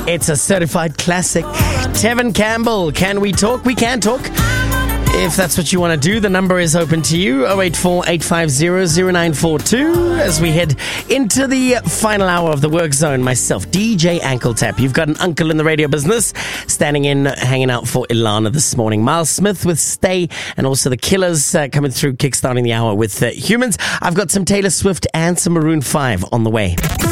It's a certified classic. Tevin Campbell, Can We Talk? We can talk. If that's what you want to do, the number is open to you, 084-850-0942. As we head into the final hour of the work zone, myself, DJ Ankle Tap. You've got an uncle in the radio business, standing in, hanging out for Ilana this morning. Miles Smith with Stay, and also the Killers coming through, kickstarting the hour with Humans. I've got some Taylor Swift and some Maroon 5 on the way.